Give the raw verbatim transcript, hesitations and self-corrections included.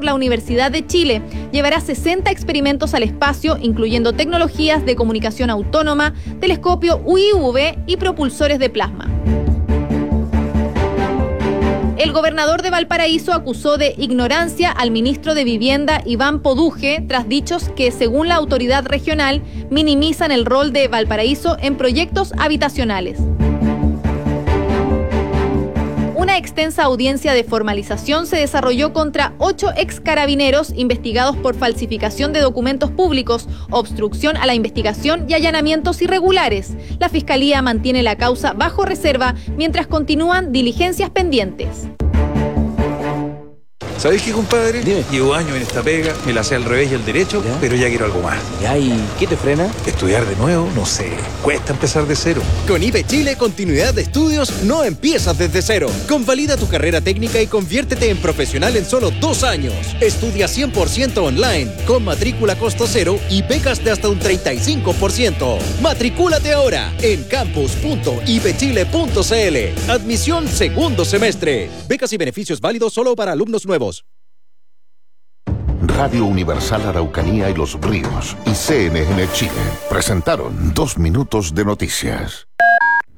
por la Universidad de Chile. Llevará sesenta experimentos al espacio, incluyendo tecnologías de comunicación autónoma, telescopio U I V y propulsores de plasma. El gobernador de Valparaíso acusó de ignorancia al ministro de Vivienda, Iván Poduje, tras dichos que, según la autoridad regional, minimizan el rol de Valparaíso en proyectos habitacionales. Una extensa audiencia de formalización se desarrolló contra ocho ex carabineros investigados por falsificación de documentos públicos, obstrucción a la investigación y allanamientos irregulares. La Fiscalía mantiene la causa bajo reserva mientras continúan diligencias pendientes. ¿Sabés qué, compadre? Dime. Llevo años en esta pega, me la sé al revés y al derecho, ¿Ya? pero ya quiero algo más. ¿Ya? ¿Y qué te frena? Estudiar de nuevo, no sé, cuesta empezar de cero. Con I B Chile, continuidad de estudios no empiezas desde cero. Convalida tu carrera técnica y conviértete en profesional en solo dos años. Estudia cien por ciento online, con matrícula a costo cero y becas de hasta un treinta y cinco por ciento. Matricúlate ahora en campus punto i b chile punto c l. Admisión segundo semestre. Becas y beneficios válidos solo para alumnos nuevos. Radio Universal Araucanía y Los Ríos y C N N Chile presentaron Dos Minutos de Noticias.